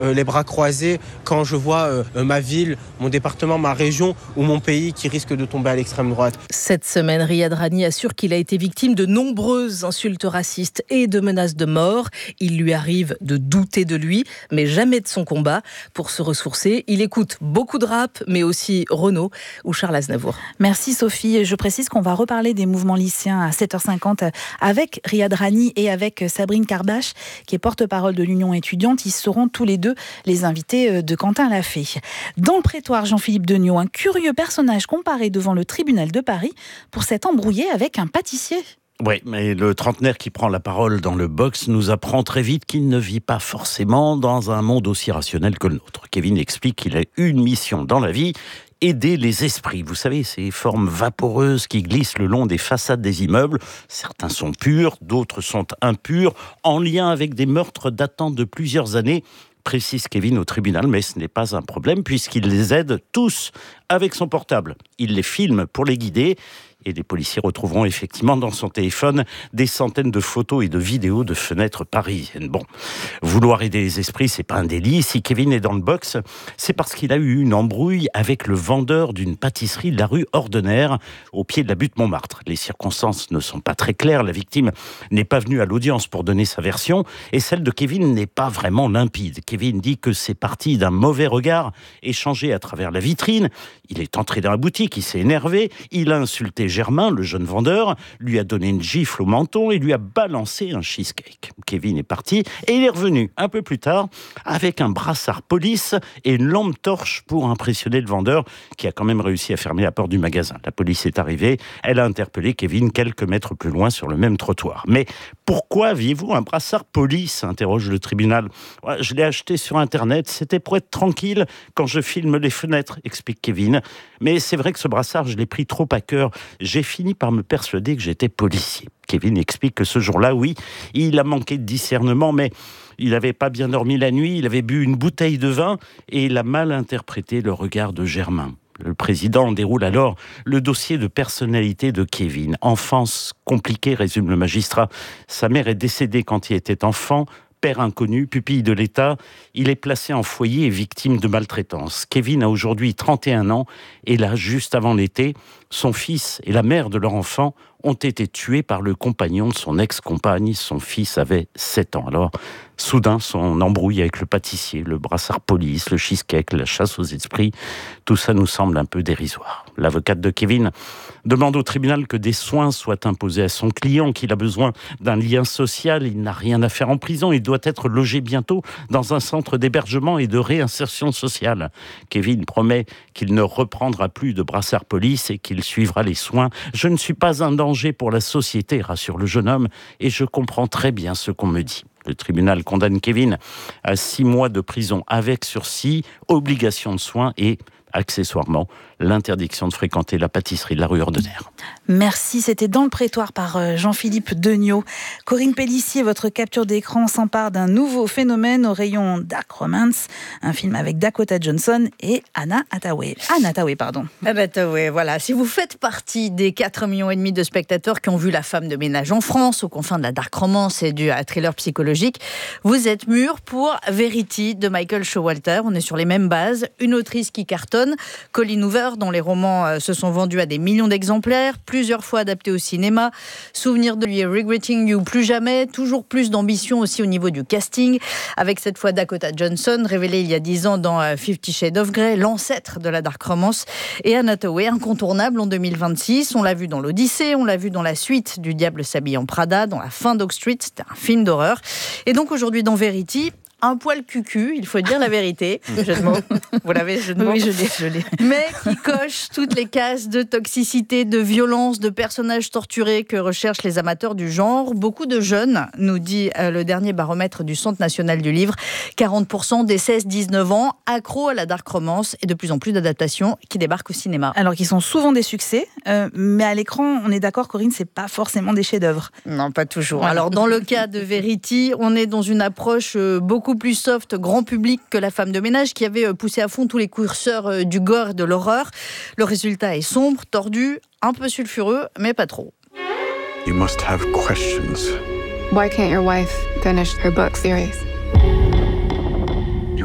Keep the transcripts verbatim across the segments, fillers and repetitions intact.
euh, les bras croisés quand je vois euh, ma ville, mon département, ma région ou mon pays qui risque de tomber à l'extrême droite. Cette semaine, Riyad Rani assure qu'il a été victime de nombreuses insultes racistes et de menaces de mort. Il lui arrive de douter de lui, mais jamais de son combat. Pour se ressourcer, il écoute beaucoup de rap, mais aussi Renaud ou Charles Aznavour. Merci Sophie. Je précise qu'on va reparler des mouvements lycéens à sept heures cinquante avec Riyad Rani et avec Sabrine Karbache, qui est porte-parole de l'Union étudiante. Ils seront tous les deux les invités de Quentin Lafay. Dans le prétoire, Jean-Philippe Degnaud, un curieux personnage comparé devant le tribunal de Paris pour s'être embrouillé avec un pâtissier. Oui, mais le trentenaire qui prend la parole dans le box nous apprend très vite qu'il ne vit pas forcément dans un monde aussi rationnel que le nôtre. Kevin explique qu'il a une mission dans la vie: aider les esprits. Vous savez, ces formes vaporeuses qui glissent le long des façades des immeubles. Certains sont purs, d'autres sont impurs, en lien avec des meurtres datant de plusieurs années, précise Kevin au tribunal, mais ce n'est pas un problème puisqu'il les aide tous avec son portable. Il les filme pour les guider. Et les policiers retrouveront effectivement dans son téléphone des centaines de photos et de vidéos de fenêtres parisiennes. Bon, vouloir aider les esprits, c'est pas un délit. Si Kevin est dans le box, c'est parce qu'il a eu une embrouille avec le vendeur d'une pâtisserie de la rue Ordener, au pied de la butte Montmartre. Les circonstances ne sont pas très claires. La victime n'est pas venue à l'audience pour donner sa version, et celle de Kevin n'est pas vraiment limpide. Kevin dit que c'est parti d'un mauvais regard échangé à travers la vitrine. Il est entré dans la boutique, il s'est énervé, il a insulté Germain, le jeune vendeur, lui a donné une gifle au menton et lui a balancé un cheesecake. Kevin est parti et il est revenu un peu plus tard avec un brassard police et une lampe torche pour impressionner le vendeur qui a quand même réussi à fermer la porte du magasin. La police est arrivée, elle a interpellé Kevin quelques mètres plus loin sur le même trottoir. Mais pourquoi aviez-vous un brassard police ? Interroge le tribunal. Ouais, je l'ai acheté sur internet, c'était pour être tranquille quand je filme les fenêtres, explique Kevin. Mais c'est vrai que ce brassard, je l'ai pris trop à cœur. J'ai fini par me persuader que j'étais policier. Kevin explique que ce jour-là, oui, il a manqué de discernement, mais il n'avait pas bien dormi la nuit, il avait bu une bouteille de vin et il a mal interprété le regard de Germain. Le président déroule alors le dossier de personnalité de Kevin. Enfance compliquée, résume le magistrat. Sa mère est décédée quand il était enfant. Père inconnu, pupille de l'État, il est placé en foyer et victime de maltraitance. Kevin a aujourd'hui trente et un ans et là, juste avant l'été, son fils et la mère de leur enfant ont été tués par le compagnon de son ex-compagne. Son fils avait sept ans. Alors, soudain, son embrouille avec le pâtissier, le brassard police, le cheesecake, la chasse aux esprits, tout ça nous semble un peu dérisoire. L'avocate de Kevin demande au tribunal que des soins soient imposés à son client, qu'il a besoin d'un lien social, il n'a rien à faire en prison, il doit être logé bientôt dans un centre d'hébergement et de réinsertion sociale. Kevin promet qu'il ne reprendra plus de brassard police et qu'il suivra les soins. Je ne suis pas un danger pour la société, rassure le jeune homme, et je comprends très bien ce qu'on me dit. Le tribunal condamne Kevin à six mois de prison avec sursis, obligation de soins et, accessoirement, l'interdiction de fréquenter la pâtisserie de la rue Ordener. Merci, c'était dans le prétoire par Jean-Philippe Degnaud. Corinne Pellissier, votre capture d'écran s'empare d'un nouveau phénomène au rayon Dark Romance, un film avec Dakota Johnson et Anna Hathaway. Anna Hathaway, pardon. Anna Hathaway, voilà. Si vous faites partie des quatre millions et demi de spectateurs qui ont vu La femme de ménage en France, aux confins de la Dark Romance et du thriller psychologique, vous êtes mûrs pour Verity de Michael Showalter. On est sur les mêmes bases. Une autrice qui cartonne, Colleen Hoover, dont les romans se sont vendus à des millions d'exemplaires, plusieurs fois adaptés au cinéma. Souvenir de lui et Regretting You, plus jamais. Toujours plus d'ambition aussi au niveau du casting, avec cette fois Dakota Johnson, révélée il y a dix ans dans Fifty Shades of Grey, l'ancêtre de la Dark Romance, et Anna Hathaway, incontournable en deux mille vingt-six. On l'a vu dans l'Odyssée, on l'a vu dans la suite du Diable s'habille en Prada, dans La fin d'Oak Street, c'était un film d'horreur. Et donc aujourd'hui dans Verity, un poil cucu, il faut dire la vérité. Jeu de mots. Vous l'avez, jeu de mots ? Oui, je l'ai, je l'ai. Mais qui coche toutes les cases de toxicité, de violence, de personnages torturés que recherchent les amateurs du genre. Beaucoup de jeunes, nous dit le dernier baromètre du Centre national du livre, quarante pour cent des seize dix-neuf ans accros à la dark romance et de plus en plus d'adaptations qui débarquent au cinéma. Alors qu'ils sont souvent des succès, euh, mais à l'écran, on est d'accord, Corinne, c'est pas forcément des chefs-d'œuvre. Non, pas toujours. Alors dans le cas de Verity, on est dans une approche beaucoup plus soft, grand public que La femme de ménage, qui avait poussé à fond tous les curseurs du gore et de l'horreur. Le résultat est sombre, tordu, un peu sulfureux, mais pas trop. You must have questions. Why can't your wife finish her book series? You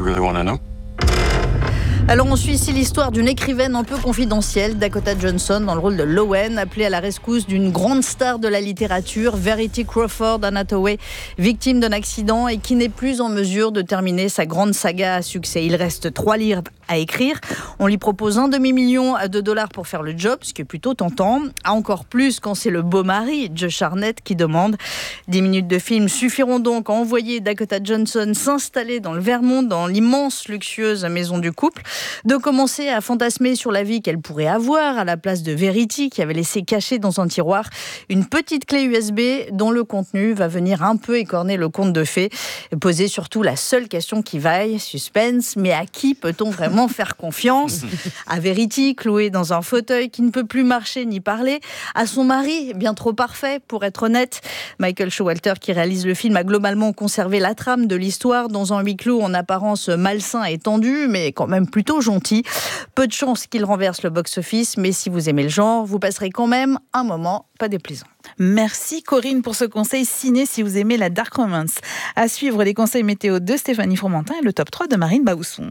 really want to know? Alors on suit ici l'histoire d'une écrivaine un peu confidentielle, Dakota Johnson, dans le rôle de Lowen, appelée à la rescousse d'une grande star de la littérature, Verity Crawford, Anne Hathaway, victime d'un accident et qui n'est plus en mesure de terminer sa grande saga à succès. Il reste trois livres à écrire. On lui propose un demi-million de dollars pour faire le job, ce qui est plutôt tentant. Encore plus quand c'est le beau mari, Josh Hartnett, qui demande. Dix minutes de film suffiront donc à envoyer Dakota Johnson s'installer dans le Vermont, dans l'immense luxueuse maison du couple, de commencer à fantasmer sur la vie qu'elle pourrait avoir à la place de Verity, qui avait laissé cacher dans un tiroir une petite clé U S B dont le contenu va venir un peu écorner le conte de fées, et poser surtout la seule question qui vaille, suspense, mais à qui peut-on vraiment faire confiance? À Verity, clouée dans un fauteuil qui ne peut plus marcher ni parler, à son mari, bien trop parfait pour être honnête. Michael Showalter, qui réalise le film, a globalement conservé la trame de l'histoire dans un huis clos en apparence malsain et tendu, mais quand même plutôt gentil. Peu de chance qu'il renverse le box-office, mais si vous aimez le genre, vous passerez quand même un moment pas déplaisant. Merci Corinne pour ce conseil ciné si vous aimez la dark romance. À suivre les conseils météo de Stéphanie Fromentin et le top trois de Marine Baousson.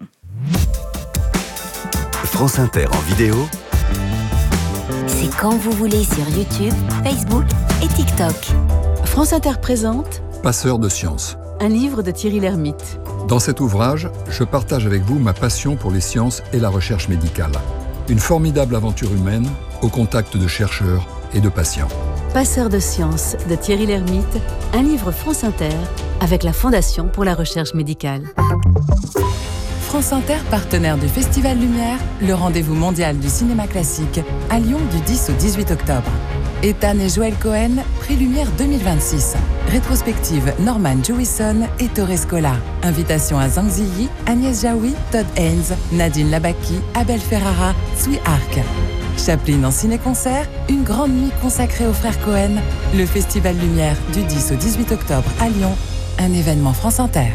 France Inter en vidéo. C'est quand vous voulez sur YouTube, Facebook et TikTok. France Inter présente Passeur de sciences. Un livre de Thierry Lhermitte. Dans cet ouvrage, je partage avec vous ma passion pour les sciences et la recherche médicale. Une formidable aventure humaine au contact de chercheurs et de patients. Passeur de sciences de Thierry Lhermitte, un livre France Inter avec la Fondation pour la recherche médicale. France Inter, partenaire du Festival Lumière, le rendez-vous mondial du cinéma classique, à Lyon du dix au dix-huit octobre. Ethan et Joël Cohen, Prix Lumière deux mille vingt-six. Rétrospective Norman Jewison et Torres Scola. Invitation à Zhang Ziyi, Agnès Jaoui, Todd Haynes, Nadine Labaki, Abel Ferrara, Sui Arc. Chaplin en ciné-concert, une grande nuit consacrée aux frères Cohen. Le Festival Lumière du dix au dix-huit octobre à Lyon. Un événement France Inter.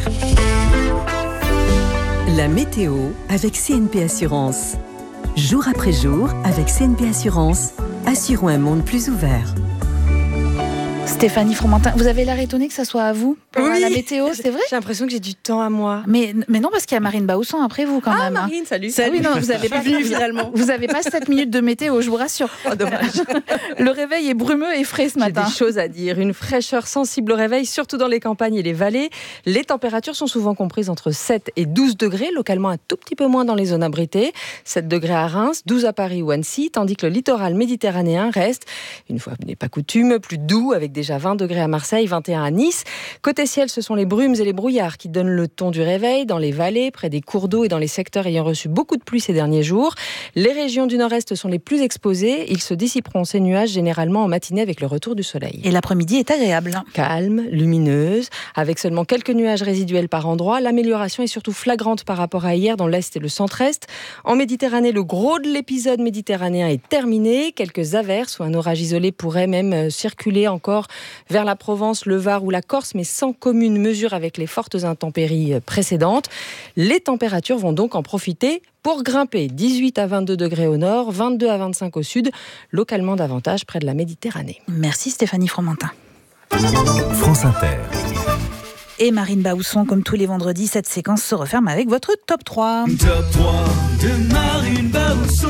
La météo avec C N P Assurance. Jour après jour, avec C N P Assurance, assurons un monde plus ouvert. Stéphanie Fromentin, vous avez l'air étonnée que ça soit à vous pour oui. la météo, c'est vrai? J'ai l'impression que j'ai du temps à moi. Mais, mais non, parce qu'il y a Marine Baousson après vous quand ah, même. Ah Marine, salut. Salut, non, vous avez pas venu finalement. Vous n'avez pas sept minutes de météo, je vous rassure. Oh, dommage. Le réveil est brumeux et frais ce matin. J'ai des choses à dire. Une fraîcheur sensible au réveil, surtout dans les campagnes et les vallées. Les températures sont souvent comprises entre sept et douze degrés, localement un tout petit peu moins dans les zones abritées. sept degrés à Reims, douze à Paris ou Annecy, tandis que le littoral méditerranéen reste, une fois n'est pas coutume, plus doux, avec déjà vingt degrés à Marseille, vingt et un à Nice. Côté ciel, ce sont les brumes et les brouillards qui donnent le ton du réveil dans les vallées, près des cours d'eau et dans les secteurs ayant reçu beaucoup de pluie ces derniers jours. Les régions du nord-est sont les plus exposées. Ils se dissiperont ces nuages généralement en matinée avec le retour du soleil. Et l'après-midi est agréable. Calme, lumineuse, avec seulement quelques nuages résiduels par endroit. L'amélioration est surtout flagrante par rapport à hier dans l'est et le centre-est. En Méditerranée, le gros de l'épisode méditerranéen est terminé. Quelques averses ou un orage isolé pourraient même circuler encore vers la Provence, le Var ou la Corse, mais sans commune mesure avec les fortes intempéries précédentes. Les températures vont donc en profiter pour grimper. dix-huit à vingt-deux degrés au nord, vingt-deux à vingt-cinq au sud, localement davantage près de la Méditerranée. Merci Stéphanie Fromentin. France Inter. Et Marine Baousson, comme tous les vendredis, cette séquence se referme avec votre top trois. Top trois de Marine Baousson.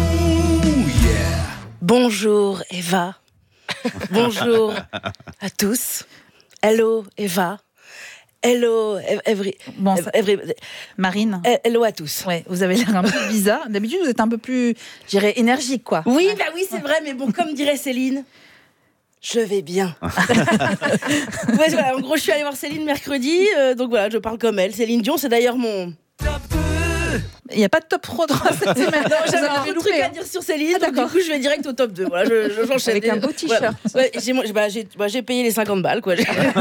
Yeah. Bonjour Eva. Bonjour à tous. Hello Eva. Hello every... bon, ça... every... Marine. Hello à tous. Ouais, vous avez l'air un peu bizarre. D'habitude, vous êtes un peu plus, je dirais, énergique, quoi. Oui, ouais. bah oui, c'est vrai, mais bon, comme dirait Céline, je vais bien. Ouais, voilà, en gros, je suis allée voir Céline mercredi, euh, donc voilà, je parle comme elle. Céline Dion, c'est d'ailleurs mon... Il n'y a pas de top trois cette semaine. Non, j'avais un truc à dire sur Céline, ah, donc du coup je vais direct au top deux. Voilà, je, je, j'enchaîne. Avec un beau t-shirt. Voilà. Ouais, j'ai, bah, j'ai, bah, j'ai payé les cinquante balles, quoi.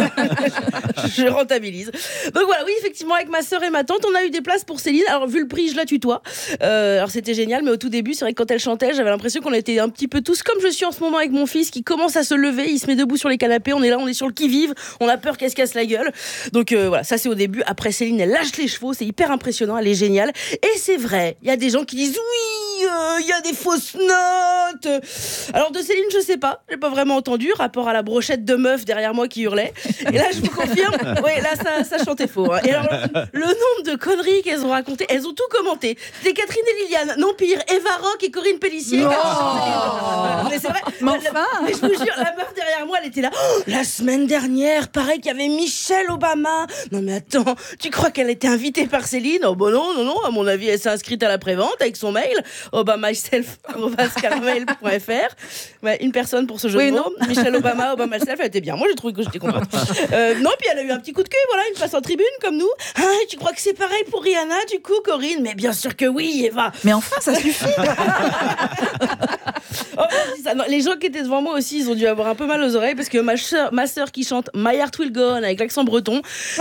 Je rentabilise. Donc voilà, oui, effectivement, avec ma sœur et ma tante, on a eu des places pour Céline. Alors, vu le prix, je la tutoie. Euh, alors, c'était génial, mais au tout début, c'est vrai que quand elle chantait, j'avais l'impression qu'on était un petit peu tous comme je suis en ce moment avec mon fils qui commence à se lever, il se met debout sur les canapés. On est là, on est sur le qui-vive, on a peur qu'elle se casse la gueule. Donc euh, voilà, ça c'est au début. Après, Céline, elle lâche les chevaux, c'est hyper impressionnant, elle est géniale. Et c'est vrai, il y a des gens qui disent oui, il y a des fausses notes. Alors de Céline, je sais pas, j'ai pas vraiment entendu, rapport à la brochette de meufs derrière moi qui hurlait. Et là, je vous confirme, oui, là, ça, ça chantait faux. Hein. Et alors, le nombre de conneries qu'elles ont racontées, elles ont tout commenté. C'était Catherine et Liliane, non pire, Eva Rock et Corinne Pellissier. Non. Mais c'est vrai. Mais enfin. Mais je vous jure, la meuf derrière moi, elle était là. Oh, la semaine dernière, pareil qu'il y avait Michelle Obama. Non mais attends, tu crois qu'elle était invitée par Céline? Oh bon non, non, non, à mon avis, elle s'est inscrite à la prévente avec son mail, obamyself arobase caramel point f r. Ouais, une personne pour ce jeu oui, de non. mots. Michelle Obama, Obama Self, elle était bien. Moi, j'ai trouvé que j'étais contente. Euh, non, puis elle a eu un petit coup de cul, voilà, une place en tribune comme nous. Ah, tu crois que c'est pareil pour Rihanna, du coup, Corinne? Mais bien sûr que oui, Eva. Mais enfin, ça suffit. Oh, ça, non, les gens qui étaient devant moi aussi, ils ont dû avoir un peu mal aux oreilles parce que ma soeur, ma sœur qui chante My Heart Will Go On avec l'accent breton,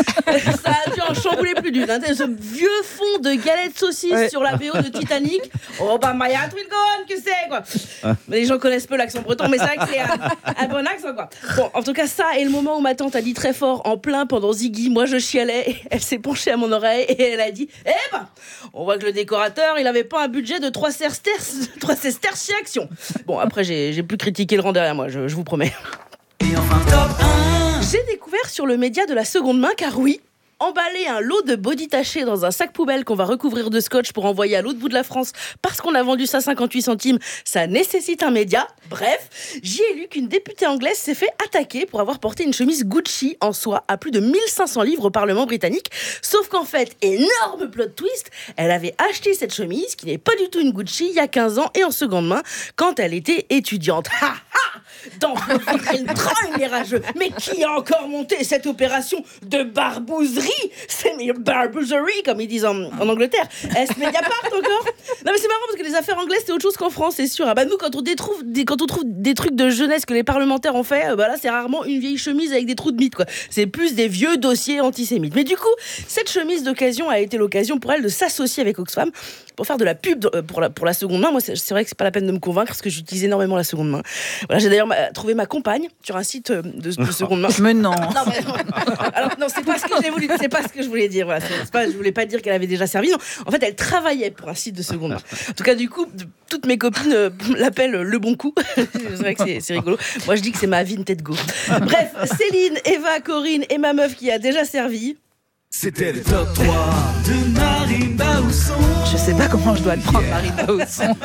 ça a dû en chambouler plus d'une. Hein. Ce vieux fond de galettes saucisses ouais. sur la V O de Titanic. Oh bah My Heart Will Go On, que c'est quoi. Mais les gens connaissent peu l'accent breton, mais c'est vrai que c'est un, un bon accent quoi. Bon, en tout cas, ça est le moment où ma tante a dit très fort en plein pendant Ziggy. Moi, je chialais. Et elle s'est penchée à mon oreille et elle a dit eh ben, on voit que le décorateur, il avait pas un budget de trois sesterces, trois sesterces chez Action. Bon, après, j'ai, j'ai plus critiqué le rang derrière moi, je, je vous promets. Et enfin, top un. J'ai découvert sur le média de la seconde main, car oui, emballer un lot de body taché dans un sac poubelle qu'on va recouvrir de scotch pour envoyer à l'autre bout de la France parce qu'on a vendu ça cinquante-huit centimes, ça nécessite un média. Bref, j'y ai lu qu'une députée anglaise s'est fait attaquer pour avoir porté une chemise Gucci en soie à plus de mille cinq cents livres au Parlement britannique. Sauf qu'en fait, énorme plot twist, elle avait acheté cette chemise qui n'est pas du tout une Gucci il y a quinze ans et en seconde main quand elle était étudiante. Ha ha! Dans vos vitrines, troll les rageux. Mais qui a encore monté cette opération de barbouzerie? C'est barbouzerie, comme ils disent en, en Angleterre. Est-ce Mediapart encore? Non mais c'est marrant parce que les affaires anglaises c'est autre chose qu'en France, c'est sûr. Ah bah nous quand on, détrouve, des, quand on trouve des trucs de jeunesse que les parlementaires ont fait, bah là c'est rarement une vieille chemise avec des trous de mythe quoi. C'est plus des vieux dossiers antisémites. Mais du coup, cette chemise d'occasion a été l'occasion pour elle de s'associer avec Oxfam pour faire de la pub pour la, pour la seconde main. Moi c'est, c'est vrai que c'est pas la peine de me convaincre parce que j'utilise énormément la seconde main. Voilà, j'ai d'ailleurs trouvé ma compagne sur un site de, de seconde main. Mais non. non mais, alors non, c'est pas ce que j'ai voulu, c'est pas ce que je voulais dire. Voilà, c'est, c'est pas, je voulais pas dire qu'elle avait déjà servi. Non, en fait, elle travaillait pour un site de seconde main. En tout cas, du coup, toutes mes copines euh, l'appellent le bon coup. C'est vrai que c'est, c'est rigolo. Moi, je dis que c'est ma Vinted Go. Bref, Céline, Eva, Corinne et ma meuf qui a déjà servi. C'était le top trois de Marine Baousson. Je sais pas comment je dois le prendre, yeah. Marine Baousson.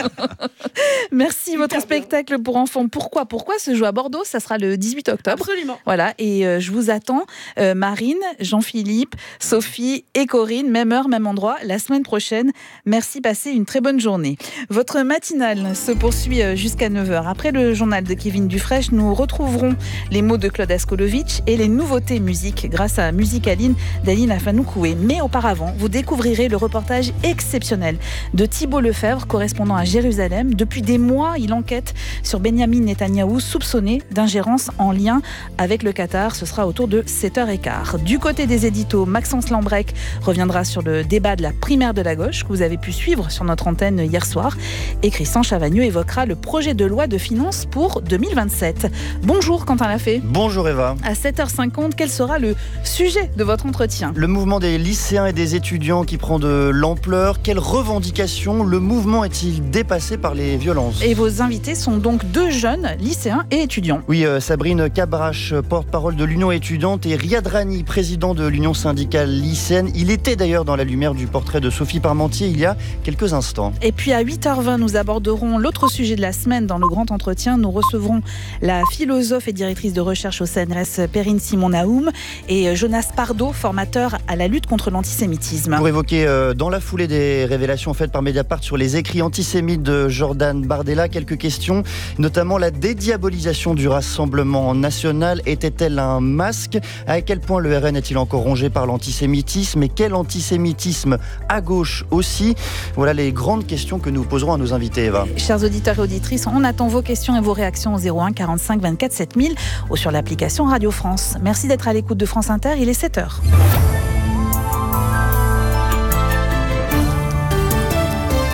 Merci, votre Super spectacle bien. Pour enfants. Pourquoi Pourquoi se joue à Bordeaux? Ça sera le dix-huit octobre. Absolument. Voilà, et euh, je vous attends, euh, Marine, Jean-Philippe, Sophie et Corinne, même heure, même endroit, la semaine prochaine. Merci, passez une très bonne journée. Votre matinale se poursuit jusqu'à neuf heures. Après le journal de Kevin Dufresne, nous retrouverons les mots de Claude Askolovitch et les nouveautés musique grâce à Musicaline d'Aline Afanoukoé. Mais auparavant, vous découvrirez le reportage exceptionnel de Thibault Lefebvre, correspondant à Jérusalem. Depuis des mois, il enquête sur Benyamin Netanyahou, soupçonné d'ingérence en lien avec le Qatar. Ce sera autour de sept heures quinze. Du côté des éditos, Maxence Lambrec reviendra sur le débat de la primaire de la gauche que vous avez pu suivre sur notre antenne hier soir. Et Christian Chavagneux évoquera le projet de loi de finances pour deux mille vingt-sept. Bonjour Quentin Lafay. Bonjour Eva. À sept heures cinquante, quel sera le sujet de votre entretien? Le mouvement des lycéens et des étudiants qui prend de l'ampleur. Quelles revendications le mouvement est-il dépassé par les violences? Et vos invités sont donc deux jeunes lycéens et étudiants. Oui, euh, Sabrine Cabrache, porte-parole de l'Union étudiante, et Riyad Rani, président de l'Union syndicale lycéenne. Il était d'ailleurs dans la lumière du portrait de Sophie Parmentier il y a quelques instants. Et puis à huit heures vingt, nous aborderons l'autre sujet de la semaine dans le grand entretien. Nous recevrons la philosophe et directrice de recherche au C N R S Perrine Simon-Naoum et Jonas Pardo, formateur à la lutte contre l'antisémitisme. Pour évoquer euh, dans la foulée des révélations faites par Mediapart sur les écrits antisémites de Jordan Bardella, quelques questions, notamment la dédiabolisation du Rassemblement national. Était-elle un masque? À quel point le R N est-il encore rongé par l'antisémitisme? Et quel antisémitisme à gauche aussi? Voilà les grandes questions que nous poserons à nos invités, Eva. Chers auditeurs et auditrices, on attend vos questions et vos réactions au zéro un quarante-cinq vingt-quatre sept mille ou sur l'application Radio France. Merci d'être à l'écoute de France Inter, il est sept heures.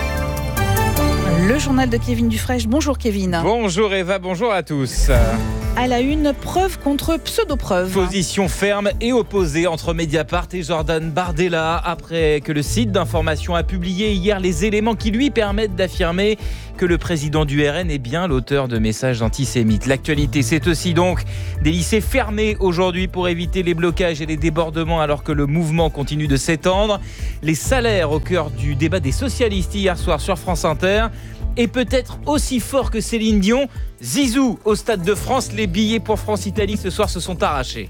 Le journal de Kevin Dufresne. Bonjour Kevin. Bonjour Eva, bonjour à tous. à la une, preuve contre pseudo-preuve. Position ferme et opposée entre Mediapart et Jordan Bardella après que le site d'information a publié hier les éléments qui lui permettent d'affirmer que le président du R N est bien l'auteur de messages antisémites. L'actualité, c'est aussi donc des lycées fermés aujourd'hui pour éviter les blocages et les débordements alors que le mouvement continue de s'étendre. Les salaires au cœur du débat des socialistes hier soir sur France Inter. Et peut-être aussi fort que Céline Dion, Zizou au Stade de France. Les billets pour France-Italie ce soir se sont arrachés.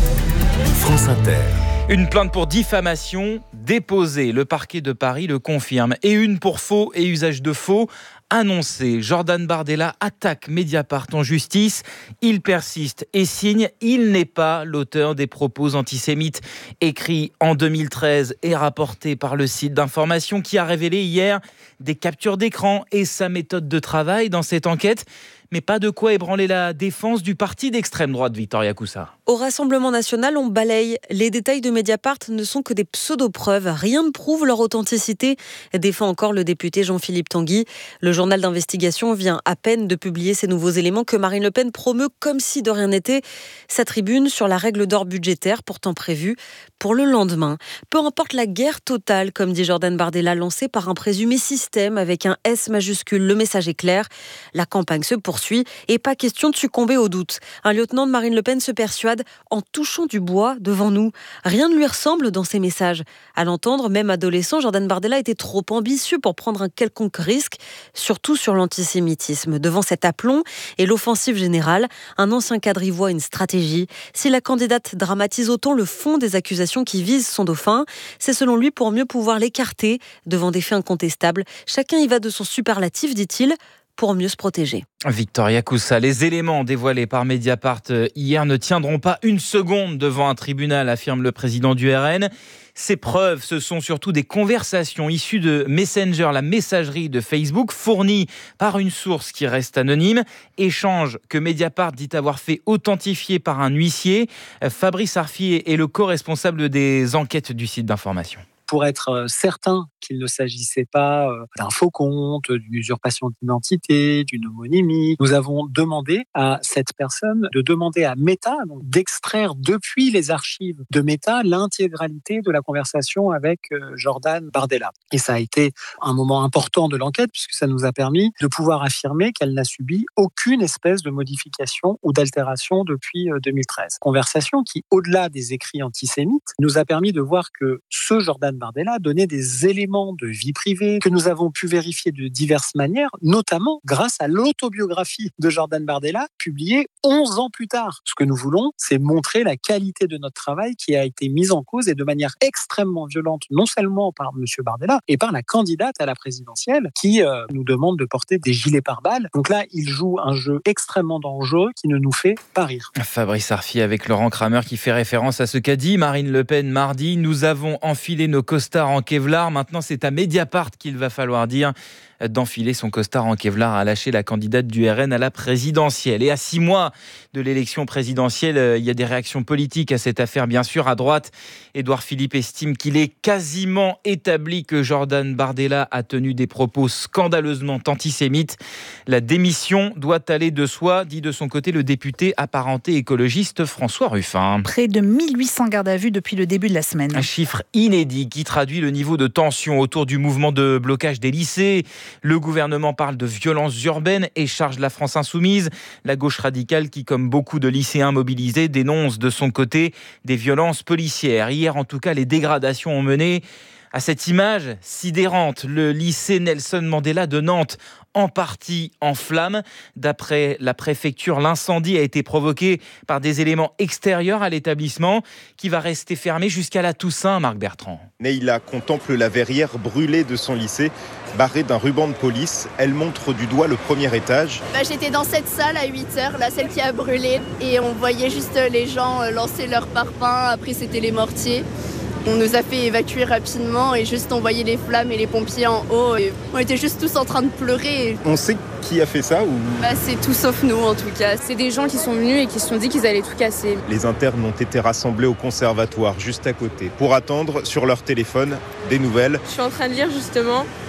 France Inter. Une plainte pour diffamation déposée, le parquet de Paris le confirme. Et une pour faux et usage de faux annoncée. Jordan Bardella attaque Mediapart en justice. Il persiste et signe. Il n'est pas l'auteur des propos antisémites écrits en deux mille treize et rapportés par le site d'information qui a révélé hier des captures d'écran et sa méthode de travail dans cette enquête. Mais pas de quoi ébranler la défense du parti d'extrême droite, Victoria Coussa. Au Rassemblement national, on balaye. Les détails de Mediapart ne sont que des pseudo-preuves. Rien ne prouve leur authenticité, défend encore le député Jean-Philippe Tanguy. Le journal d'investigation vient à peine de publier ces nouveaux éléments que Marine Le Pen promeut comme si de rien n'était. Sa tribune sur la règle d'or budgétaire, pourtant prévue pour le lendemain. Peu importe la guerre totale, comme dit Jordan Bardella, lancée par un présumé système avec un S majuscule. Le message est clair. La campagne se poursuit. Et pas question de succomber au doute. Un lieutenant de Marine Le Pen se persuade en touchant du bois devant nous. Rien ne lui ressemble dans ses messages. À l'entendre, même adolescent, Jordan Bardella était trop ambitieux pour prendre un quelconque risque, surtout sur l'antisémitisme. Devant cet aplomb et l'offensive générale, un ancien cadre y voit une stratégie. Si la candidate dramatise autant le fond des accusations qui visent son dauphin, c'est selon lui pour mieux pouvoir l'écarter devant des faits incontestables. Chacun y va de son superlatif, dit-il, pour mieux se protéger. Victoria Coussa, les éléments dévoilés par Mediapart hier ne tiendront pas une seconde devant un tribunal, affirme le président du R N. Ces preuves, ce sont surtout des conversations issues de Messenger, la messagerie de Facebook, fournies par une source qui reste anonyme. Échange que Mediapart dit avoir fait authentifier par un huissier. Fabrice Arfi est le co-responsable des enquêtes du site d'information. Pour être certain qu'il ne s'agissait pas d'un faux compte, d'une usurpation d'identité, d'une homonymie, nous avons demandé à cette personne de demander à Meta donc d'extraire depuis les archives de Meta l'intégralité de la conversation avec Jordan Bardella. Et ça a été un moment important de l'enquête puisque ça nous a permis de pouvoir affirmer qu'elle n'a subi aucune espèce de modification ou d'altération depuis deux mille treize. Conversation qui, au-delà des écrits antisémites, nous a permis de voir que ce Jordan Bardella donnait des éléments de vie privée que nous avons pu vérifier de diverses manières, notamment grâce à l'autobiographie de Jordan Bardella, publiée onze ans plus tard. Ce que nous voulons, c'est montrer la qualité de notre travail qui a été mise en cause et de manière extrêmement violente, non seulement par M. Bardella, et par la candidate à la présidentielle qui euh, nous demande de porter des gilets pare-balles. Donc là, il joue un jeu extrêmement dangereux qui ne nous fait pas rire. Fabrice Arfi avec Laurent Kramer qui fait référence à ce qu'a dit Marine Le Pen mardi. Nous avons enfilé nos costards en Kevlar. Maintenant, c'est à Mediapart qu'il va falloir dire d'enfiler son costard en Kevlar à lâcher la candidate du R N à la présidentielle. Et à six mois de l'élection présidentielle, il y a des réactions politiques à cette affaire, bien sûr. À droite, Édouard Philippe estime qu'il est quasiment établi que Jordan Bardella a tenu des propos scandaleusement antisémites. La démission doit aller de soi, dit de son côté le député apparenté écologiste François Ruffin. Près de mille huit cents gardes à vue depuis le début de la semaine. Un chiffre inédit qui traduit le niveau de tension autour du mouvement de blocage des lycées. Le gouvernement parle de violences urbaines et charge la France insoumise. La gauche radicale qui, comme beaucoup de lycéens mobilisés, dénonce de son côté des violences policières. Hier, en tout cas, les dégradations ont mené à cette image sidérante. Le lycée Nelson Mandela de Nantes, en partie en flammes. D'après la préfecture, l'incendie a été provoqué par des éléments extérieurs à l'établissement qui va rester fermé jusqu'à la Toussaint, Marc Bertrand. Neila contemple la verrière brûlée de son lycée, barrée d'un ruban de police. Elle montre du doigt le premier étage. Bah, j'étais dans cette salle à huit heures, là, celle qui a brûlé. Et on voyait juste les gens lancer leurs parpaings. Après, c'était les mortiers. On nous a fait évacuer rapidement et juste on voyait les flammes et les pompiers en haut. Et on était juste tous en train de pleurer. On sait qui a fait ça ou... Bah, c'est tout sauf nous en tout cas. C'est des gens qui sont venus et qui se sont dit qu'ils allaient tout casser. Les internes ont été rassemblés au conservatoire juste à côté pour attendre sur leur téléphone des nouvelles. Je suis en train de lire justement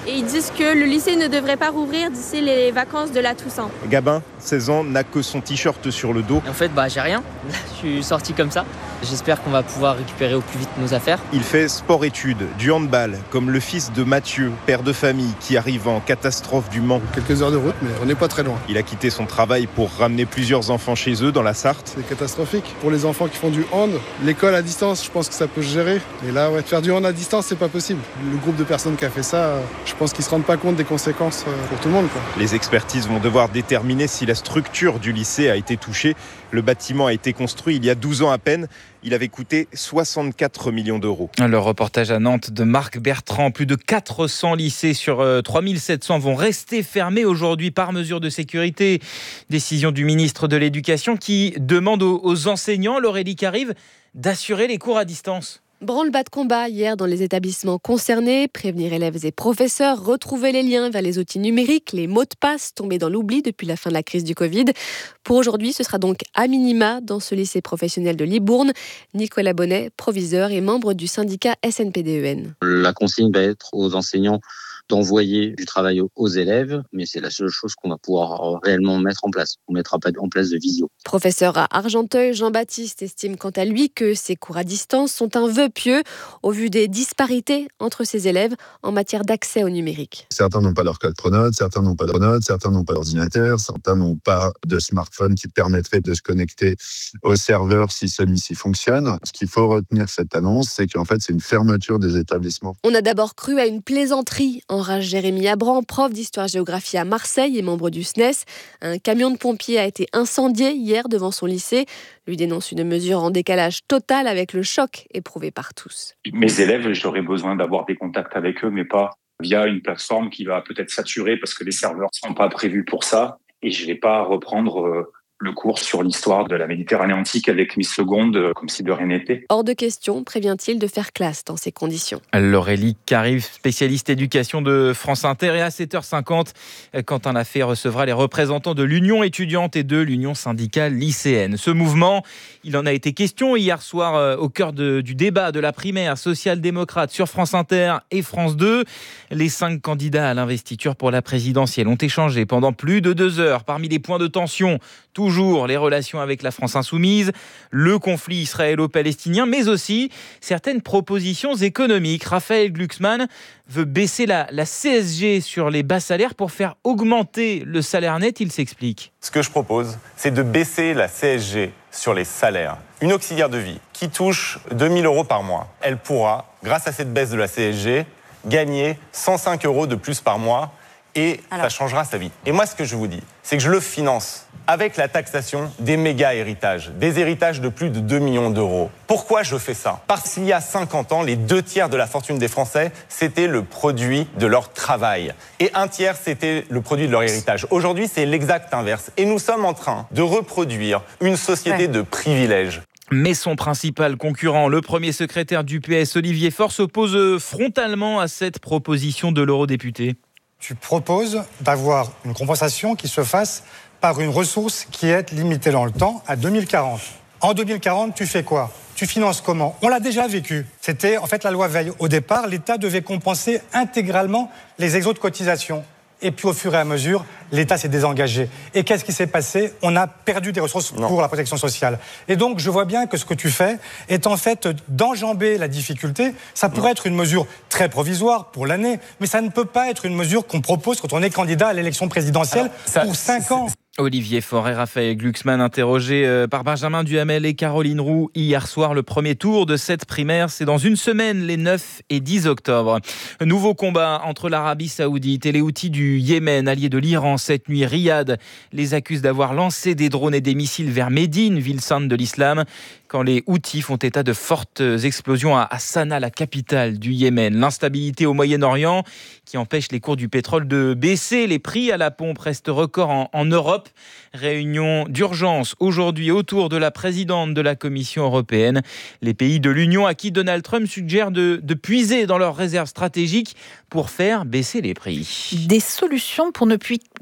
et ils disent que le lycée ne devrait pas rouvrir d'ici les vacances de la Toussaint. Gabin, seize ans, n'a que son t-shirt sur le dos. En fait, bah, j'ai rien. Je suis sorti comme ça. J'espère qu'on va pouvoir récupérer au plus vite nos affaires. Il fait sport-études, du handball, comme le fils de Mathieu, père de famille, qui arrive en catastrophe du Mans. Quelques heures de route, mais on n'est pas très loin. Il a quitté son travail pour ramener plusieurs enfants chez eux, dans la Sarthe. C'est catastrophique. Pour les enfants qui font du hand, l'école à distance, je pense que ça peut se gérer. Et là, ouais, faire du hand à distance, c'est pas possible. Le groupe de personnes qui a fait ça, je pense qu'ils se rendent pas compte des conséquences pour tout le monde, quoi. Les expertises vont devoir déterminer si la structure du lycée a été touchée. Le bâtiment a été construit il y a douze ans à peine. Il avait coûté soixante-quatre millions d'euros. Le reportage à Nantes de Marc Bertrand. Plus de quatre cents lycées sur trois mille sept cents vont rester fermés aujourd'hui par mesure de sécurité. Décision du ministre de l'Éducation qui demande aux enseignants, Laurélie Carive, d'assurer les cours à distance. Branle-bas de combat hier dans les établissements concernés, prévenir élèves et professeurs, retrouver les liens vers les outils numériques, les mots de passe tombés dans l'oubli depuis la fin de la crise du Covid. Pour aujourd'hui, ce sera donc à minima dans ce lycée professionnel de Libourne. Nicolas Bonnet, proviseur et membre du syndicat S N P D E N. La consigne va être aux enseignants d'envoyer du travail aux élèves, mais c'est la seule chose qu'on va pouvoir réellement mettre en place. On ne mettra pas en place de visio. Professeur à Argenteuil, Jean-Baptiste estime quant à lui que ces cours à distance sont un vœu pieux au vu des disparités entre ses élèves en matière d'accès au numérique. Certains n'ont pas leur code Pronote, certains n'ont pas de Pronote, certains n'ont pas d'ordinateur, certains n'ont pas de smartphone qui permettrait de se connecter au serveur si celui-ci fonctionne. Ce qu'il faut retenir de cette annonce, c'est qu'en fait, c'est une fermeture des établissements. On a d'abord cru à une plaisanterie, enrage Jérémy Abran, prof d'histoire-géographie à Marseille et membre du S N E S. Un camion de pompiers a été incendié hier devant son lycée. Lui dénonce une mesure en décalage total avec le choc éprouvé par tous. Mes élèves, j'aurais besoin d'avoir des contacts avec eux, mais pas via une plateforme qui va peut-être saturer parce que les serveurs ne sont pas prévus pour ça. Et je ne vais pas reprendre euh, le cours sur l'histoire de la Méditerranée antique avec Miss Seconde, euh, comme si de rien n'était. Hors de question, prévient-il, de faire classe dans ces conditions. Laurélie Carive, spécialiste éducation de France Inter. Et à sept heures cinquante, Quentin Lafay recevra les représentants de l'Union étudiante et de l'Union syndicale lycéenne. Ce mouvement, il en a été question hier soir euh, au cœur de, du débat de la primaire social-démocrate sur France Inter et France deux. Les cinq candidats à l'investiture pour la présidentielle ont échangé pendant plus de deux heures. Parmi les points de tension, toujours les relations avec la France insoumise, le conflit israélo-palestinien, mais aussi certaines propositions économiques. Raphaël Glucksmann veut baisser la, la C S G sur les bas salaires pour faire augmenter le salaire net. Il s'explique. Ce que je propose, c'est de baisser la C S G sur les salaires. Une auxiliaire de vie qui touche deux mille euros par mois, elle pourra, grâce à cette baisse de la C S G, gagner cent cinq euros de plus par mois et Alors. ça changera sa vie. Et moi, ce que je vous dis, c'est que je le finance avec la taxation des méga-héritages, des héritages de plus de deux millions d'euros. Pourquoi je fais ça ? Parce qu'il y a cinquante ans, les deux tiers de la fortune des Français, c'était le produit de leur travail. Et un tiers, c'était le produit de leur héritage. Aujourd'hui, c'est l'exact inverse. Et nous sommes en train de reproduire une société ouais. de privilèges. Mais son principal concurrent, le premier secrétaire du P S, Olivier Faure, s'oppose frontalement à cette proposition de l'eurodéputé. Tu proposes d'avoir une compensation qui se fasse par une ressource qui est limitée dans le temps à deux mille quarante. En deux mille quarante, tu fais quoi ? Tu finances comment ? On l'a déjà vécu. C'était en fait la loi Veil. Au départ, l'État devait compenser intégralement les exos de cotisation. Et puis au fur et à mesure, l'État s'est désengagé. Et qu'est-ce qui s'est passé ? On a perdu des ressources non. pour la protection sociale. Et donc je vois bien que ce que tu fais est en fait d'enjamber la difficulté. Ça pourrait non. être une mesure très provisoire pour l'année, mais ça ne peut pas être une mesure qu'on propose quand on est candidat à l'élection présidentielle Alors, ça, pour cinq ans. Olivier Faure et Raphaël Glucksmann interrogés par Benjamin Duhamel et Caroline Roux hier soir. Le premier tour de cette primaire, c'est dans une semaine, les neuf et dix octobre. Nouveau combat entre l'Arabie Saoudite et les Houthis du Yémen, alliés de l'Iran. Cette nuit, Riyad les accuse d'avoir lancé des drones et des missiles vers Médine, ville sainte de l'islam, quand les Houthis font état de fortes explosions à Sanaa, la capitale du Yémen. L'instabilité au Moyen-Orient qui empêche les cours du pétrole de baisser. Les prix à la pompe restent records en, en Europe. Réunion d'urgence aujourd'hui autour de la présidente de la Commission européenne. Les pays de l'Union à qui Donald Trump suggère de, de puiser dans leurs réserves stratégiques pour faire baisser les prix. Des solutions pour ne plus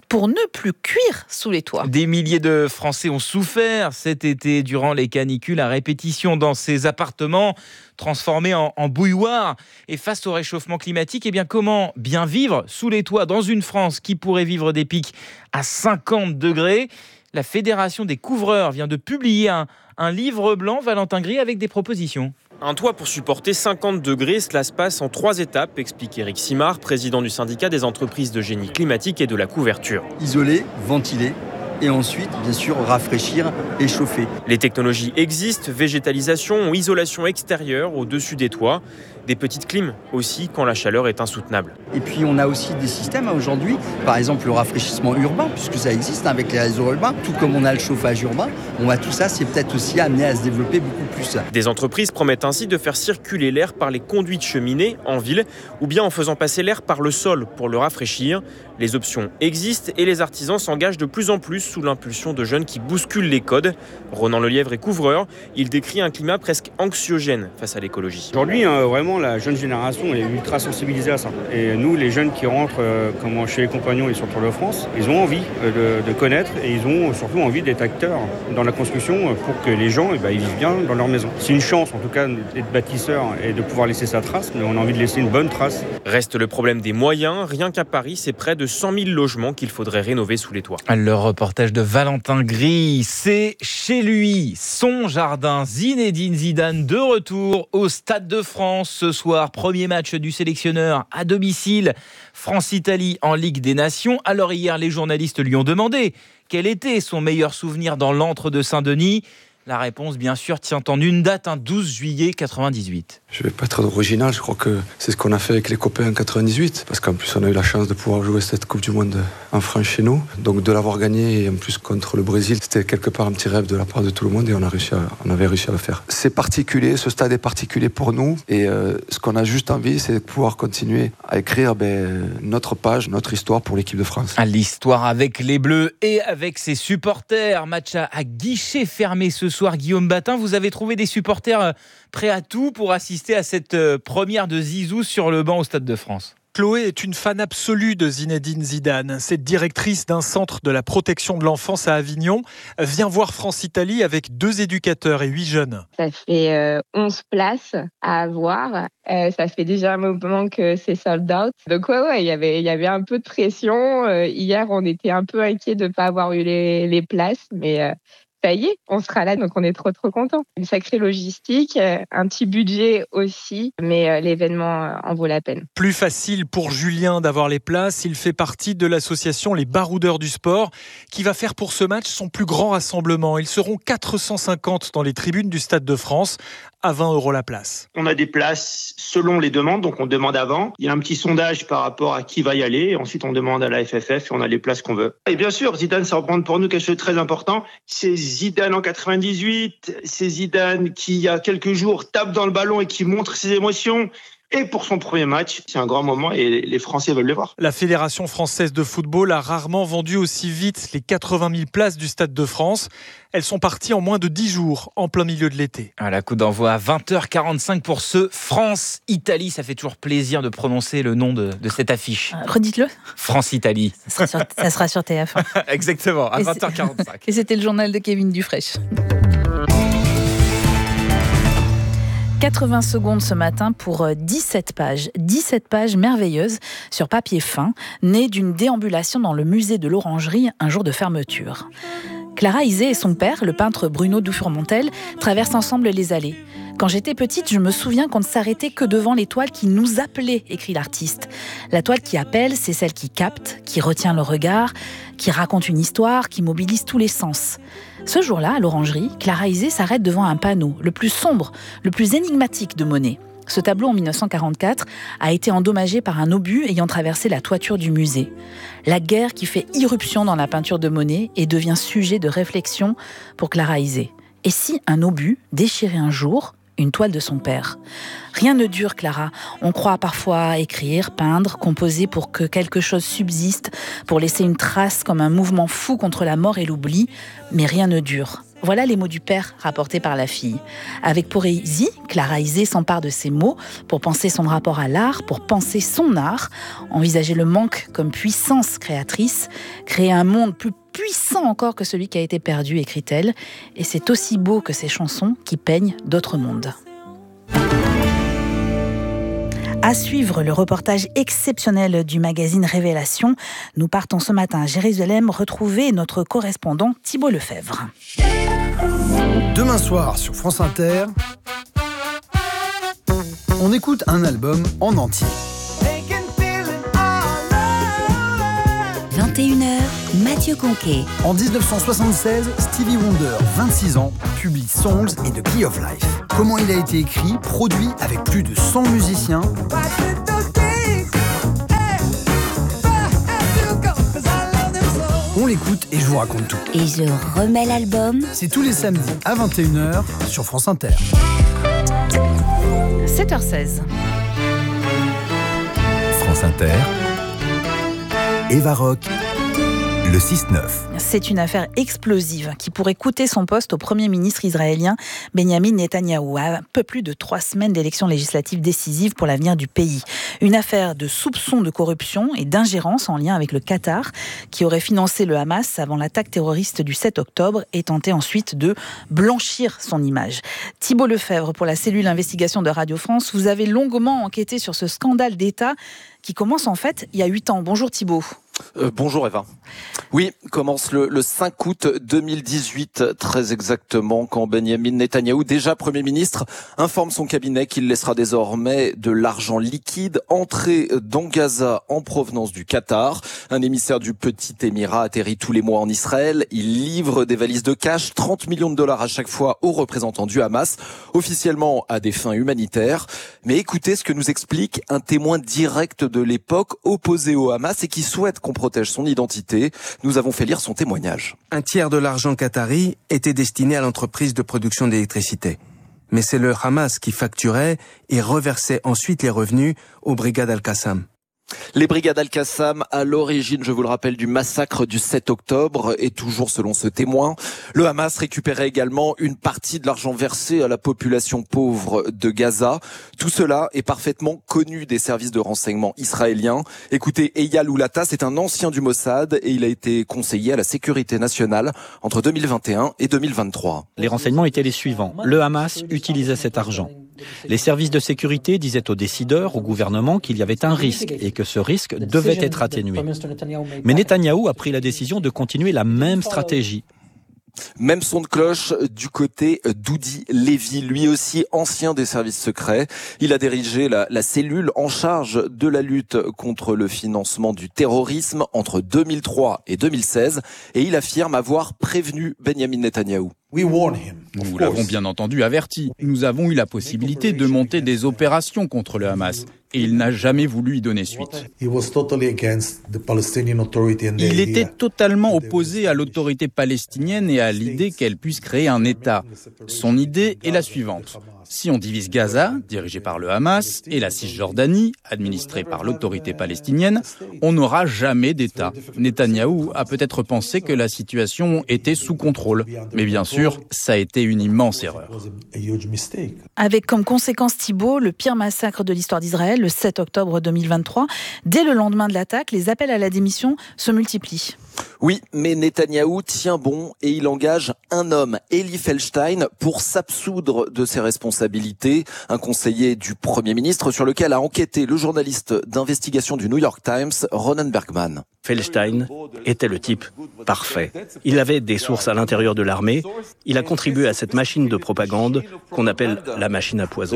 pour ne plus cuire sous les toits. Des milliers de Français ont souffert cet été durant les canicules à répétition dans ces appartements transformés en, en bouilloires. Et face au réchauffement climatique, eh bien, comment bien vivre sous les toits dans une France qui pourrait vivre des pics à cinquante degrés ? La Fédération des couvreurs vient de publier un, un livre blanc, Valentin Gris, avec des propositions. Un toit pour supporter cinquante degrés, cela se passe en trois étapes, explique Éric Simard, président du syndicat des entreprises de génie climatique et de la couverture. Isoler, ventiler et ensuite, bien sûr, rafraîchir et chauffer. Les technologies existent, végétalisation ou isolation extérieure au-dessus des toits. Des petites clims aussi quand la chaleur est insoutenable. Et puis on a aussi des systèmes aujourd'hui, par exemple le rafraîchissement urbain, puisque ça existe avec les réseaux urbains, tout comme on a le chauffage urbain. On va tout ça, c'est peut-être aussi amené à se développer beaucoup plus. Des entreprises promettent ainsi de faire circuler l'air par les conduits de cheminée en ville ou bien en faisant passer l'air par le sol pour le rafraîchir. Les options existent et les artisans s'engagent de plus en plus sous l'impulsion de jeunes qui bousculent les codes. Ronan Lelièvre est couvreur. Il décrit un climat presque anxiogène face à l'écologie. Aujourd'hui, euh, vraiment, la jeune génération est ultra sensibilisée à ça. Et nous, les jeunes qui rentrent euh, comme chez les compagnons et sur le Tour de France, ils ont envie euh, de, de connaître et ils ont surtout envie d'être acteurs dans la construction pour que les gens eh ben, ils vivent bien dans leur maison. C'est une chance, en tout cas, d'être bâtisseur et de pouvoir laisser sa trace, mais on a envie de laisser une bonne trace. Reste le problème des moyens. Rien qu'à Paris, c'est près de cent mille logements qu'il faudrait rénover sous les toits. Le reportage de Valentin Gris, c'est chez lui, son jardin. Zinedine Zidane de retour au Stade de France ce soir. Premier match du sélectionneur à domicile. France-Italie en Ligue des Nations. Alors hier, les journalistes lui ont demandé quel était son meilleur souvenir dans l'antre de Saint-Denis. La réponse, bien sûr, tient en une date, un douze juillet quatre-vingt-dix-huit. Je ne vais pas être original, je crois que c'est ce qu'on a fait avec les copains en quatre-vingt-dix-huit, parce qu'en plus on a eu la chance de pouvoir jouer cette Coupe du Monde en France chez nous, donc de l'avoir gagné et en plus contre le Brésil, c'était quelque part un petit rêve de la part de tout le monde et on, a réussi à, on avait réussi à le faire. C'est particulier, ce stade est particulier pour nous et euh, ce qu'on a juste envie, c'est de pouvoir continuer à écrire ben, notre page, notre histoire pour l'équipe de France. L'histoire avec les Bleus et avec ses supporters, match à, à guichet fermé ce soir. Guillaume Batin, vous avez trouvé des supporters prêts à tout pour assister à cette première de Zizou sur le banc au Stade de France. Chloé est une fan absolue de Zinedine Zidane. Cette directrice d'un centre de la protection de l'enfance à Avignon vient voir France-Italie avec deux éducateurs et huit jeunes. Ça fait euh, onze places à avoir. Euh, ça fait déjà un moment que c'est sold out. Donc ouais, ouais, il y avait, il y avait un peu de pression. Euh, hier, on était un peu inquiets de ne pas avoir eu les, les places, mais... Euh, ça y est, on sera là, donc on est trop trop contents. Une sacrée logistique, un petit budget aussi, mais l'événement en vaut la peine. Plus facile pour Julien d'avoir les places. Il fait partie de l'association Les Baroudeurs du Sport qui va faire pour ce match son plus grand rassemblement. Ils seront quatre cent cinquante dans les tribunes du Stade de France à vingt euros la place. On a des places selon les demandes, donc on demande avant. Il y a un petit sondage par rapport à qui va y aller. Et ensuite, on demande à la F F F et on a les places qu'on veut. Et bien sûr, Zidane, ça représente pour nous quelque chose de très important. C'est Zidane en quatre-vingt-dix-huit. C'est Zidane qui, il y a quelques jours, tape dans le ballon et qui montre ses émotions. Et pour son premier match, c'est un grand moment et les Français veulent le voir. La Fédération française de football a rarement vendu aussi vite les quatre-vingt mille places du Stade de France. Elles sont parties en moins de dix jours, en plein milieu de l'été. Voilà, coup d'envoi à vingt heures quarante-cinq pour ce France-Italie. Ça fait toujours plaisir de prononcer le nom de, de cette affiche. Euh, redites-le. France-Italie. Ça sera sur, ça sera sur T F un. Exactement, à vingt heures quarante-cinq. Et c'était le journal de Kevin Dufresh. quatre-vingts secondes ce matin pour dix-sept pages. dix-sept pages merveilleuses sur papier fin, nées d'une déambulation dans le musée de l'Orangerie un jour de fermeture. Clara Isé et son père, le peintre Bruno Dufourmontel, traversent ensemble les allées. Quand j'étais petite, je me souviens qu'on ne s'arrêtait que devant les toiles qui nous appelaient, écrit l'artiste. La toile qui appelle, c'est celle qui capte, qui retient le regard, qui raconte une histoire, qui mobilise tous les sens. Ce jour-là, à l'Orangerie, Clara Isé s'arrête devant un panneau, le plus sombre, le plus énigmatique de Monet. Ce tableau, en mille neuf cent quarante-quatre, a été endommagé par un obus ayant traversé la toiture du musée. La guerre qui fait irruption dans la peinture de Monet et devient sujet de réflexion pour Clara Isé. Et si un obus déchirait un jour une toile de son père? Rien ne dure, Clara. On croit parfois écrire, peindre, composer pour que quelque chose subsiste, pour laisser une trace comme un mouvement fou contre la mort et l'oubli, mais rien ne dure. Voilà les mots du père rapportés par la fille. Avec poésie, Clara Isé s'empare de ces mots pour penser son rapport à l'art, pour penser son art, envisager le manque comme puissance créatrice, créer un monde plus puissant encore que celui qui a été perdu, écrit-elle. Et c'est aussi beau que ces chansons qui peignent d'autres mondes. À suivre le reportage exceptionnel du magazine Révélation. Nous partons ce matin à Jérusalem retrouver notre correspondant Thibault Lefebvre. Demain soir sur France Inter, on écoute un album en entier. vingt et une heures, Mathieu Conquet. En dix-neuf cent soixante-seize, Stevie Wonder, vingt-six ans, publie Songs et The Key of Life. Comment il a été écrit, produit avec plus de cent musiciens. On l'écoute et je vous raconte tout. Et je remets l'album. C'est tous les samedis à vingt et une heures sur France Inter. sept heures seize. France Inter. Eva Rock, le six neuf. C'est une affaire explosive qui pourrait coûter son poste au Premier ministre israélien Benyamin Netanyahou, à un peu plus de trois semaines d'élections législatives décisives pour l'avenir du pays. Une affaire de soupçons de corruption et d'ingérence en lien avec le Qatar, qui aurait financé le Hamas avant l'attaque terroriste du sept octobre et tenté ensuite de blanchir son image. Thibault Lefebvre, pour la cellule investigation de Radio France, vous avez longuement enquêté sur ce scandale d'État qui commence en fait il y a huit ans. Bonjour Thibault. Euh, bonjour Eva. Oui, commence le, le cinq août deux mille dix-huit, très exactement, quand Benyamin Netanyahou, déjà Premier ministre, informe son cabinet qu'il laissera désormais de l'argent liquide entrer dans Gaza en provenance du Qatar. Un émissaire du petit émirat atterrit tous les mois en Israël. Il livre des valises de cash, trente millions de dollars à chaque fois aux représentants du Hamas, officiellement à des fins humanitaires. Mais écoutez ce que nous explique un témoin direct de l'époque opposé au Hamas et qui souhaite qu'on protège son identité. Nous avons fait lire son témoignage. Un tiers de l'argent qatari était destiné à l'entreprise de production d'électricité. Mais c'est le Hamas qui facturait et reversait ensuite les revenus aux brigades Al-Qassam. Les brigades Al-Qassam, à l'origine, je vous le rappelle, du massacre du sept octobre, et toujours selon ce témoin, le Hamas récupérait également une partie de l'argent versé à la population pauvre de Gaza. Tout cela est parfaitement connu des services de renseignement israéliens. Écoutez, Eyal Oulata, c'est un ancien du Mossad et il a été conseiller à la sécurité nationale entre deux mille vingt et un et deux mille vingt-trois. Les renseignements étaient les suivants. Le Hamas utilisait cet argent. Les services de sécurité disaient aux décideurs, au gouvernement, qu'il y avait un risque et que ce risque devait être atténué. Mais Netanyahou a pris la décision de continuer la même stratégie. Même son de cloche du côté d'Udi Lévy, lui aussi ancien des services secrets. Il a dirigé la, la cellule en charge de la lutte contre le financement du terrorisme entre deux mille trois et deux mille seize et il affirme avoir prévenu Benyamin Netanyahou. Nous l'avons bien entendu averti. Nous avons eu la possibilité de monter des opérations contre le Hamas. Et il n'a jamais voulu y donner suite. Il était totalement opposé à l'autorité palestinienne et à l'idée qu'elle puisse créer un État. Son idée est la suivante. Si on divise Gaza, dirigé par le Hamas, et la Cisjordanie, administrée par l'autorité palestinienne, on n'aura jamais d'État. Netanyahou a peut-être pensé que la situation était sous contrôle. Mais bien sûr, ça a été une immense erreur. Avec comme conséquence, Thibault, le pire massacre de l'histoire d'Israël, le sept octobre deux mille vingt-trois. Dès le lendemain de l'attaque, les appels à la démission se multiplient. Oui, mais Netanyahou tient bon et il engage un homme, Eli Feldstein, pour s'absoudre de ses responsabilités. Un conseiller du Premier ministre sur lequel a enquêté le journaliste d'investigation du New York Times, Ronan Bergman. Feldstein était le type parfait. Il avait des sources à l'intérieur de l'armée. Il a contribué à cette machine de propagande qu'on appelle la machine à poison.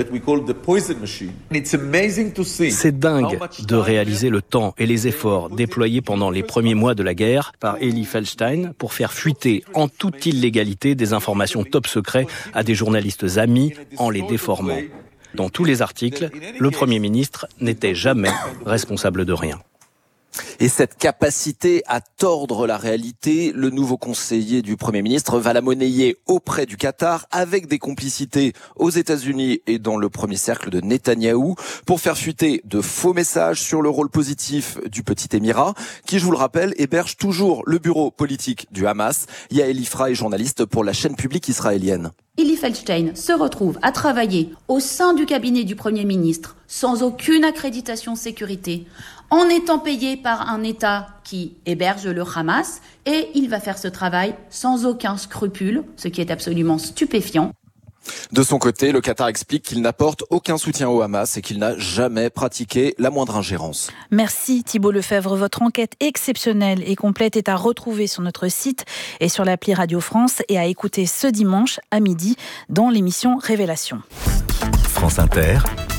C'est dingue de réaliser le temps et les efforts déployés pendant les premiers mois de la guerre par Eli Feldstein pour faire fuiter en toute illégalité des informations top secrets à des journalistes amis en les déformant. Dans tous les articles, le Premier ministre n'était jamais responsable de rien. Et cette capacité à tordre la réalité, le nouveau conseiller du Premier ministre va la monnayer auprès du Qatar avec des complicités aux États-Unis et dans le premier cercle de Netanyahou pour faire fuiter de faux messages sur le rôle positif du petit émirat qui, je vous le rappelle, héberge toujours le bureau politique du Hamas. Yael Ifra est journaliste pour la chaîne publique israélienne. Eli Feldstein se retrouve à travailler au sein du cabinet du Premier ministre sans aucune accréditation sécurité, en étant payé par un État qui héberge le Hamas, et il va faire ce travail sans aucun scrupule, ce qui est absolument stupéfiant. De son côté, le Qatar explique qu'il n'apporte aucun soutien au Hamas et qu'il n'a jamais pratiqué la moindre ingérence. Merci Thibault Lefebvre. Votre enquête exceptionnelle et complète est à retrouver sur notre site et sur l'appli Radio France et à écouter ce dimanche à midi dans l'émission Révélation. France Inter,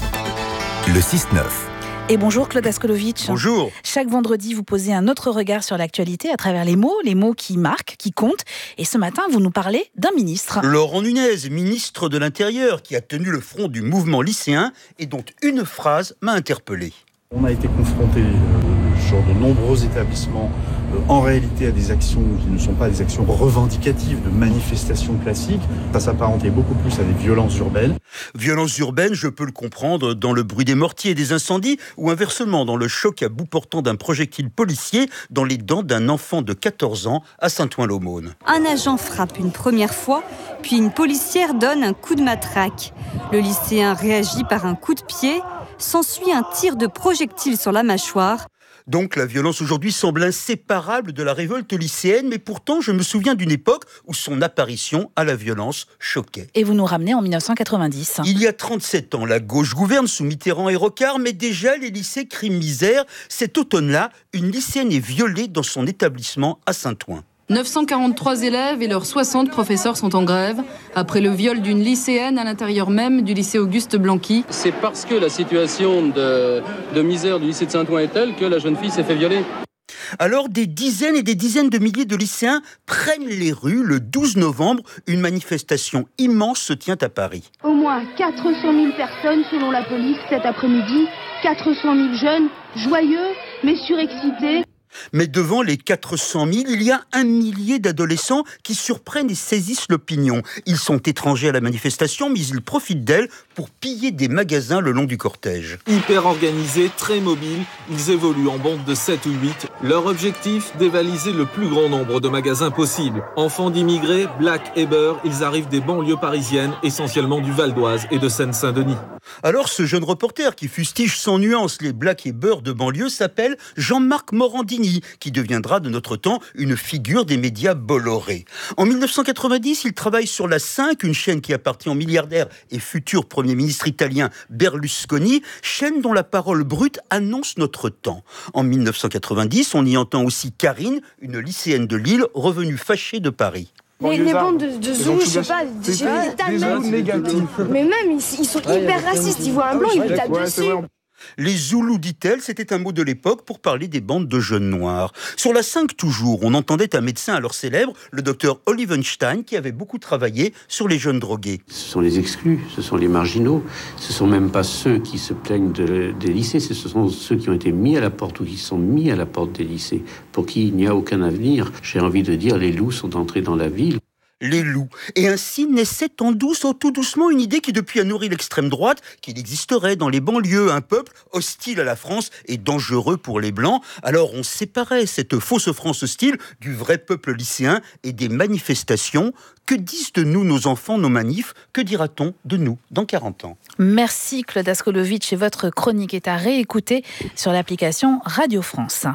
le six neuf. Et bonjour Claude Askolovitch. Bonjour. Chaque vendredi, vous posez un autre regard sur l'actualité à travers les mots, les mots qui marquent, qui comptent. Et ce matin, vous nous parlez d'un ministre. Laurent Nunez, ministre de l'Intérieur, qui a tenu le front du mouvement lycéen et dont une phrase m'a interpellé. On a été confronté euh, sur de nombreux établissements euh, en réalité à des actions qui ne sont pas des actions revendicatives, de manifestations classiques. Ça s'apparentait beaucoup plus à des violences urbaines. Violences urbaines, je peux le comprendre, dans le bruit des mortiers et des incendies, ou inversement dans le choc à bout portant d'un projectile policier dans les dents d'un enfant de quatorze ans à Saint-Ouen-l'Aumône. Un agent frappe une première fois, puis une policière donne un coup de matraque. Le lycéen réagit par un coup de pied. S'ensuit un tir de projectile sur la mâchoire. Donc la violence aujourd'hui semble inséparable de la révolte lycéenne, mais pourtant je me souviens d'une époque où son apparition à la violence choquait. Et vous nous ramenez en dix-neuf cent quatre-vingt-dix. Il y a trente-sept ans, la gauche gouverne sous Mitterrand et Rocard, mais déjà les lycées crient misère. Cet automne-là, une lycéenne est violée dans son établissement à Saint-Ouen. neuf cent quarante-trois élèves et leurs soixante professeurs sont en grève après le viol d'une lycéenne à l'intérieur même du lycée Auguste Blanqui. C'est parce que la situation de, de misère du lycée de Saint-Ouen est telle que la jeune fille s'est fait violer. Alors des dizaines et des dizaines de milliers de lycéens prennent les rues le douze novembre. Une manifestation immense se tient à Paris. Au moins quatre cent mille personnes selon la police cet après-midi. quatre cent mille jeunes, joyeux mais surexcités. Mais devant les quatre cent mille, il y a un millier d'adolescents qui surprennent et saisissent l'opinion. Ils sont étrangers à la manifestation, mais ils profitent d'elle pour piller des magasins le long du cortège. Hyper organisés, très mobiles, ils évoluent en bandes de sept ou huit. Leur objectif, dévaliser le plus grand nombre de magasins possible. Enfants d'immigrés, black et beurre, ils arrivent des banlieues parisiennes, essentiellement du Val d'Oise et de Seine-Saint-Denis. Alors ce jeune reporter qui fustige sans nuance les black et beurre de banlieue s'appelle Jean-Marc Morandini, qui deviendra de notre temps une figure des médias Bolloré. En dix-neuf cent quatre-vingt-dix, il travaille sur La cinq, une chaîne qui appartient au milliardaire et futur Premier ministre italien Berlusconi, chaîne dont la parole brute annonce notre temps. En dix-neuf cent quatre-vingt-dix, on y entend aussi Karine, une lycéenne de Lille, revenue fâchée de Paris. Les, les bandes de, de Zoulous, je sais pas, j'ai vu des tas de mecs. Mais même, ils, ils sont hyper racistes, ils voient un blanc, ils lui tapent dessus. Les Zoulous, dit-elle, c'était un mot de l'époque pour parler des bandes de jeunes noirs. Sur La cinq toujours, on entendait un médecin alors célèbre, le docteur Olivenstein, qui avait beaucoup travaillé sur les jeunes drogués. Ce sont les exclus, ce sont les marginaux, ce sont même pas ceux qui se plaignent de, des lycées, ce sont ceux qui ont été mis à la porte ou qui sont mis à la porte des lycées, pour qui il n'y a aucun avenir. J'ai envie de dire, les loups sont entrés dans la ville. Les loups. Et ainsi naissait en douce, tout doucement, une idée qui depuis a nourri l'extrême droite, qu'il existerait dans les banlieues un peuple hostile à la France et dangereux pour les Blancs. Alors on séparait cette fausse France hostile du vrai peuple lycéen et des manifestations. Que disent de nous nos enfants, nos manifs? Que dira-t-on de nous dans quarante ans? Merci Claude Askolovitch et votre chronique est à réécouter sur l'application Radio France.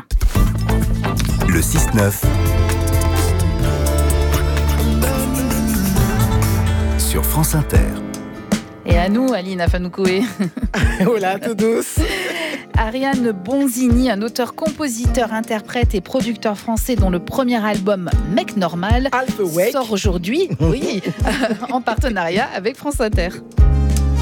Le six neuf sur France Inter. Et à nous, Aline Afanoukoé. Hola, tout douce. Ariane Bonzini, un auteur, compositeur, interprète et producteur français dont le premier album Mec Normal sort aujourd'hui, oui, en partenariat avec France Inter.